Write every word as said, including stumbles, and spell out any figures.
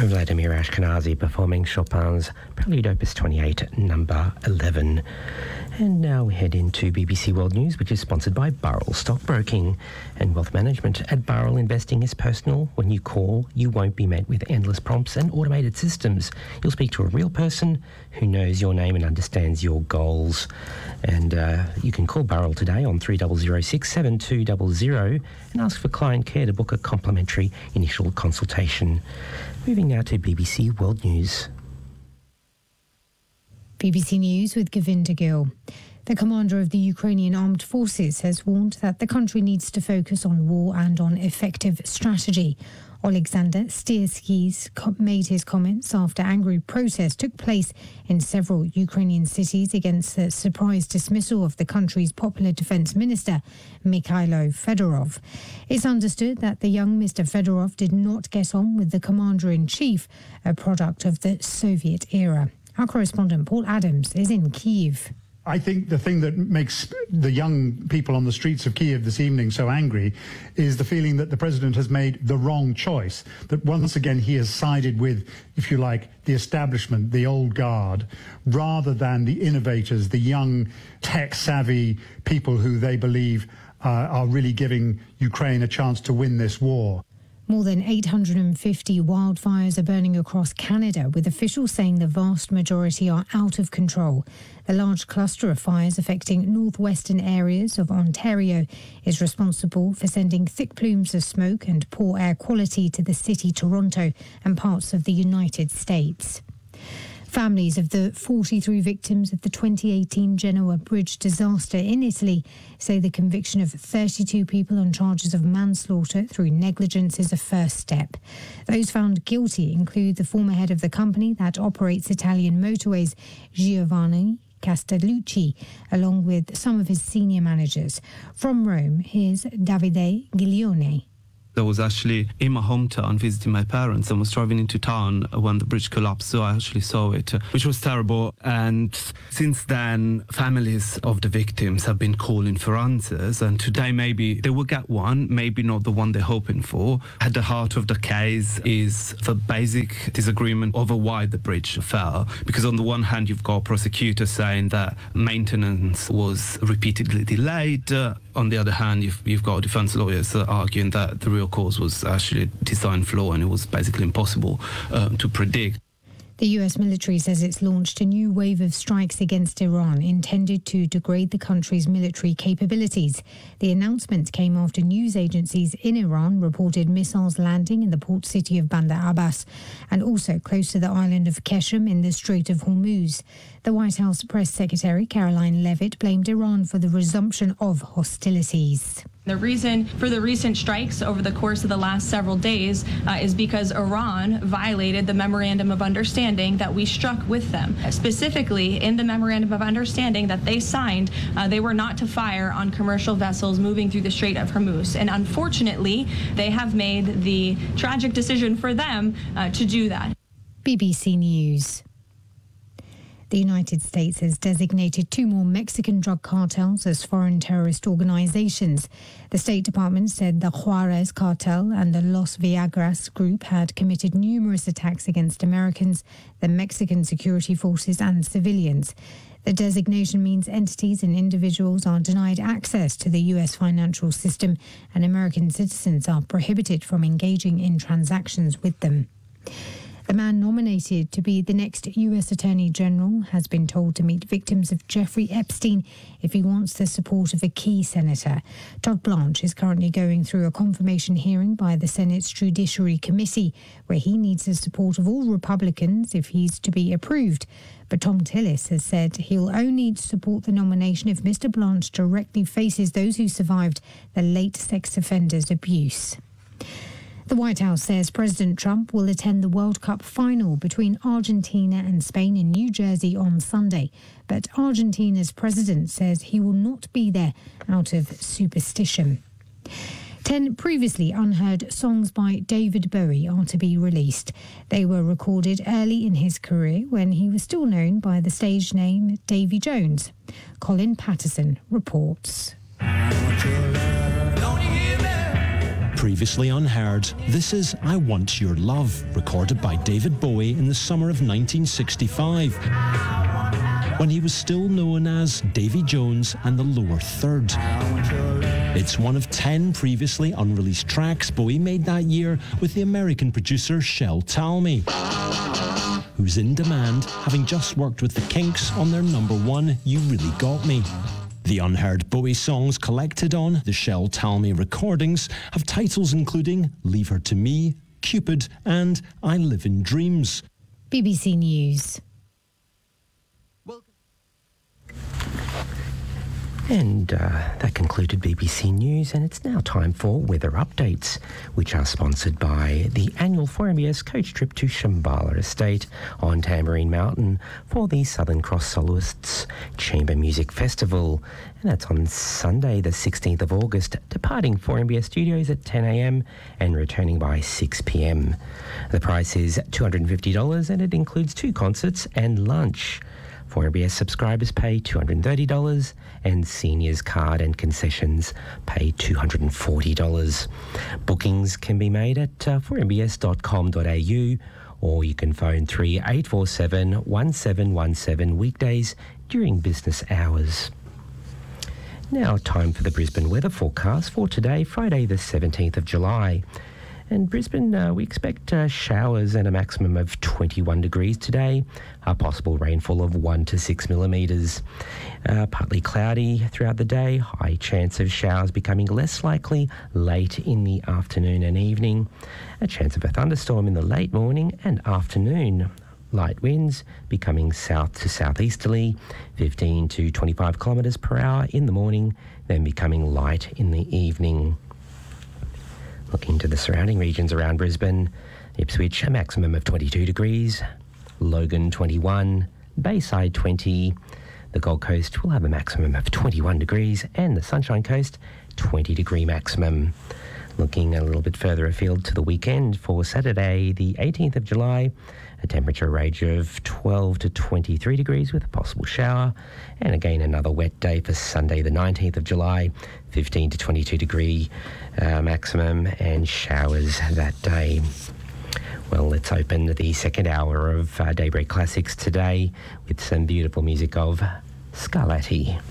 Vladimir Ashkenazy performing Chopin's Prelude Opus twenty-eight, number eleven. And now we head into B B C World News, which is sponsored by Burrell Stockbroking and Wealth Management. At Burrell, investing is personal. When you call, you won't be met with endless prompts and automated systems. You'll speak to a real person who knows your name and understands your goals. And uh, you can call Burrell today on three zero zero six seven two zero zero and ask for client care to book a complimentary initial consultation. Moving now to B B C World News. B B C News with Govinda Gill. The commander of the Ukrainian Armed Forces has warned that the country needs to focus on war and on effective strategy. Alexander Styrsky's made his comments after angry protests took place in several Ukrainian cities against the surprise dismissal of the country's popular defense minister, Mikhailo Fedorov. It's understood that the young Mister Fedorov did not get on with the commander-in-chief, a product of the Soviet era. Our correspondent Paul Adams is in Kyiv. I think the thing that makes the young people on the streets of Kyiv this evening so angry is the feeling that the president has made the wrong choice, that once again he has sided with, if you like, the establishment, the old guard, rather than the innovators, the young, tech-savvy people who they believe uh, are really giving Ukraine a chance to win this war. More than eight hundred fifty wildfires are burning across Canada, with officials saying the vast majority are out of control. The large cluster of fires affecting northwestern areas of Ontario is responsible for sending thick plumes of smoke and poor air quality to the city Toronto and parts of the United States. Families of the forty-three victims of the twenty eighteen Genoa bridge disaster in Italy say the conviction of thirty-two people on charges of manslaughter through negligence is a first step. Those found guilty include the former head of the company that operates Italian motorways, Giovanni Castellucci, along with some of his senior managers. From Rome, here's Davide Giglione. I was actually in my hometown visiting my parents and was driving into town when the bridge collapsed, so I actually saw it, which was terrible. And since then, families of the victims have been calling for answers, and today maybe they will get one, maybe not the one they're hoping for. At the heart of the case is the basic disagreement over why the bridge fell, because on the one hand you've got prosecutors saying that maintenance was repeatedly delayed. Uh, on the other hand, you've, you've got defense lawyers uh, arguing that the real cause was actually a design flaw and it was basically impossible um, to predict. The U S military says it's launched a new wave of strikes against Iran intended to degrade the country's military capabilities. The announcement came after news agencies in Iran reported missiles landing in the port city of Bandar Abbas and also close to the island of Keshem in the Strait of Hormuz. The White House press secretary Caroline Leavitt blamed Iran for the resumption of hostilities. The reason for the recent strikes over the course of the last several days uh, is because Iran violated the Memorandum of Understanding that we struck with them. Specifically, in the Memorandum of Understanding that they signed, uh, they were not to fire on commercial vessels moving through the Strait of Hormuz. And unfortunately, they have made the tragic decision for them uh, to do that. B B C News. The United States has designated two more Mexican drug cartels as foreign terrorist organizations. The State Department said the Juarez cartel and the Los Viagras group had committed numerous attacks against Americans, the Mexican security forces and civilians. The designation means entities and individuals are denied access to the U S financial system and American citizens are prohibited from engaging in transactions with them. The man nominated to be the next U S Attorney General has been told to meet victims of Jeffrey Epstein if he wants the support of a key senator. Todd Blanche is currently going through a confirmation hearing by the Senate's Judiciary Committee, where he needs the support of all Republicans if he's to be approved. But Tom Tillis has said he'll only support the nomination if Mister Blanche directly faces those who survived the late sex offender's abuse. The White House says President Trump will attend the World Cup final between Argentina and Spain in New Jersey on Sunday. But Argentina's president says he will not be there out of superstition. Ten previously unheard songs by David Bowie are to be released. They were recorded early in his career when he was still known by the stage name Davy Jones. Colin Patterson reports. Previously unheard, this is I Want Your Love, recorded by David Bowie in the summer of nineteen sixty-five, when he was still known as Davy Jones and the Lower Third. It's one of ten previously unreleased tracks Bowie made that year with the American producer Shel Talmy, who's in demand, having just worked with the Kinks on their number one, You Really Got Me. The unheard Bowie songs collected on the Shel Talmy recordings have titles including Leave Her to Me, Cupid and I Live in Dreams. B B C News. And uh, that concluded B B C News, and it's now time for weather updates, which are sponsored by the annual four M B S coach trip to Shambhala Estate on Tambourine Mountain for the Southern Cross Soloists Chamber Music Festival. And that's on Sunday, the sixteenth of August, departing four M B S Studios at ten a.m. and returning by six p.m. The price is two hundred fifty dollars, and it includes two concerts and lunch. four M B S subscribers pay two hundred thirty dollars and seniors card and concessions pay two hundred forty dollars. Bookings can be made at uh, four m b s dot com dot a u, or you can phone three eight four seven, one seven one seven weekdays during business hours. Now time for the Brisbane weather forecast for today, Friday the seventeenth of July. In Brisbane, uh, we expect uh, showers and a maximum of twenty-one degrees today, a possible rainfall of one to six millimetres. Uh, partly cloudy throughout the day, high chance of showers becoming less likely late in the afternoon and evening. A chance of a thunderstorm in the late morning and afternoon. Light winds becoming south to southeasterly, fifteen to twenty-five kilometres per hour in the morning, then becoming light in the evening. Looking to the surrounding regions around Brisbane, Ipswich a maximum of twenty-two degrees, Logan twenty-one, Bayside twenty, the Gold Coast will have a maximum of twenty-one degrees, and the Sunshine Coast twenty degree maximum. Looking a little bit further afield to the weekend for Saturday the eighteenth of July, a temperature range of twelve to twenty-three degrees with a possible shower, and again another wet day for Sunday the nineteenth of July, fifteen to twenty-two degree uh, maximum and showers that day. Well, let's open the second hour of uh, Daybreak Classics today with some beautiful music of Scarlatti.